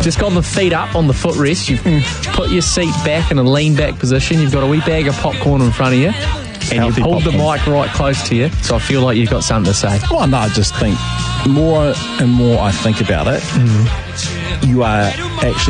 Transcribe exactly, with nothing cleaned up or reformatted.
just got the feet up on the footrest. You've mm. put your seat back in a lean back position. You've got a wee bag of popcorn in front of you. And Healthy you've pulled popcorn. the mic right close to you. So I feel like you've got something to say. Well, no, I just think more and more I think about it, mm. you are actually